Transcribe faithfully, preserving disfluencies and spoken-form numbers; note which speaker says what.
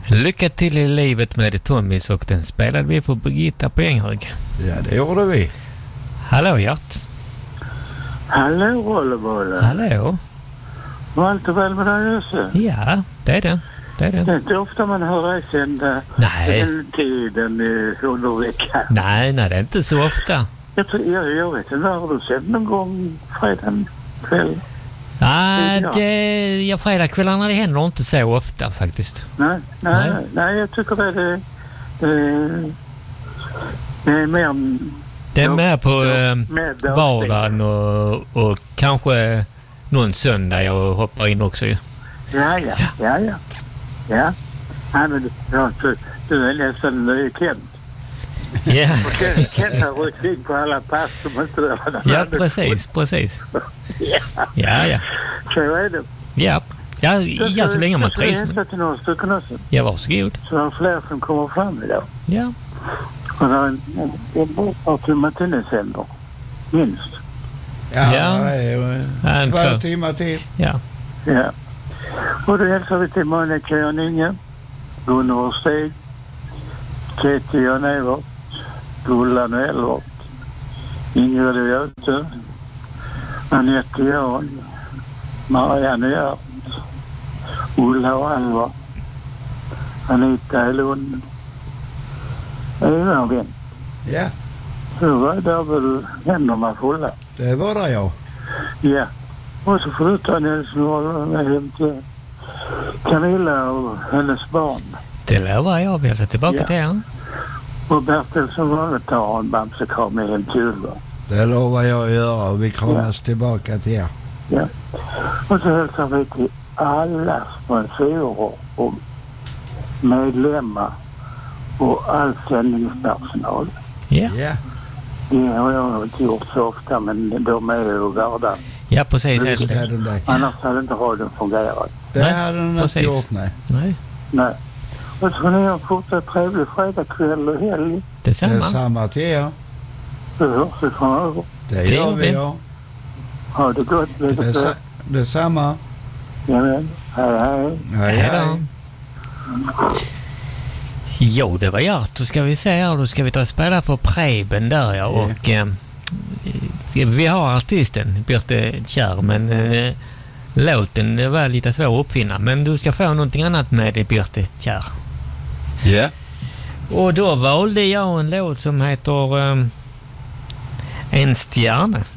Speaker 1: Lycka till i livet med Tommys, och den spelade vi för Birgitta på Enghög.
Speaker 2: Ja, det gjorde vi.
Speaker 1: Hallå Gert.
Speaker 3: Hallå Rollerbolle.
Speaker 1: Hallå.
Speaker 3: Var allt väl med dig Jösse?
Speaker 1: Ja, det är det. Det är det.
Speaker 3: Det är inte ofta man hör dig sända den tiden under veckan.
Speaker 1: Nej, nej, det är inte så ofta.
Speaker 3: Jag, tror, jag, jag vet inte, har du sett någon gång fredag kväll?
Speaker 1: Nej, det, ja, fredagskvällarna det händer inte så ofta faktiskt.
Speaker 3: Nej, nej, nej, nej, nej jag tycker det är, det, det är mer...
Speaker 1: Det är mer på
Speaker 3: ja,
Speaker 1: eh, vardagen och, och kanske någon söndag jag hoppar in också.
Speaker 3: Ja, ja, ja, ja. Ja, ja. ja men ja, du, du är nästan nykänd.
Speaker 1: Ja.
Speaker 3: Och Kent har ryckt in på alla pass som inte det var.
Speaker 1: Ja, precis, precis.
Speaker 3: Ja.
Speaker 1: Ja, ja.
Speaker 3: Så är det.
Speaker 1: Ja, ja, ja så länge man trivs.
Speaker 3: Jag ska till några stycken också.
Speaker 1: Ja, varsågod.
Speaker 3: Så det är fler som kommer fram idag.
Speaker 1: Ja.
Speaker 3: Och det är en, en, en timme till nysänder. Minst.
Speaker 2: Ja,
Speaker 1: ja.
Speaker 2: ja två för... timmar till.
Speaker 1: Ja.
Speaker 3: Ja. Och då hälsar vi till Monica Jan-Inge, Gunnar Stig, Ketty Jan-Evert, Gullan och Elvert, Ingrid och Göte, Anette Jan, Marianne Gert, Ulla och Alva, Anita i Lund. Är det någon?
Speaker 2: Ja.
Speaker 3: Så var det väl händerna fulla.
Speaker 2: Det var det, ja.
Speaker 3: Ja. Och så får du ta Nilsson med hem till Camilla och hennes barn.
Speaker 1: Det lovar jag. Vi har sett tillbaka ja. till er.
Speaker 3: Och Bertil som vanligt tar en bamsekram med hem till Ulva.
Speaker 2: Det lovar jag att göra och vi kramas ja. tillbaka till er.
Speaker 3: Ja. Och så hälsar vi till alla sponsorer och medlemmar och all sändningspersonal.
Speaker 1: Ja.
Speaker 2: Ja.
Speaker 3: Det har jag inte gjort så ofta, men de är ju värda.
Speaker 1: Ja, precis.
Speaker 2: Det är det.
Speaker 3: Annars hade inte radion fungerat.
Speaker 2: Det nej, hade den inte gjort, nej.
Speaker 1: Nej.
Speaker 3: Nej. Och så ni har fortsatt trevlig fredagkväll och helg.
Speaker 1: Detsamma.
Speaker 2: Detsamma till er.
Speaker 3: Det hörs vi framöver.
Speaker 2: Det, det gör vi, ja.
Speaker 3: Ha det gott. Det
Speaker 2: Dessa, detsamma.
Speaker 3: Jamen, hej hej.
Speaker 2: Hej hej.
Speaker 1: Jo, det var Gert. Då ska vi se här. Då ska vi ta och spela för Preben där, ja. Och yeah. eh, vi har artisten Birte Kjär, men eh, låten det var lite svår att uppfinna. Men du ska få någonting annat med Birte Kjär.
Speaker 2: Ja. Yeah.
Speaker 1: Och då valde jag en låt som heter eh, En stjärna.